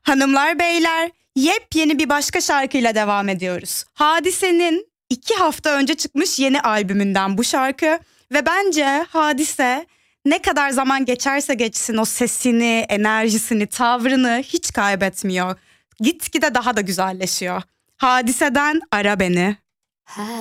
Hanımlar beyler, yepyeni bir başka şarkıyla devam ediyoruz. Hadise'nin 2 hafta önce çıkmış yeni albümünden bu şarkı. Ve bence Hadise ne kadar zaman geçerse geçsin o sesini, enerjisini, tavrını hiç kaybetmiyor. Gitgide daha da güzelleşiyor. Hadise'den Ara Beni.